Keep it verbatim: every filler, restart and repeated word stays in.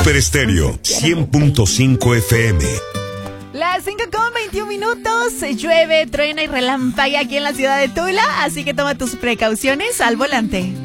Super Estéreo cien punto cinco F M. Las cinco con veintiún minutos, llueve, truena y relampaguea aquí en la ciudad de Tula, así que toma tus precauciones al volante.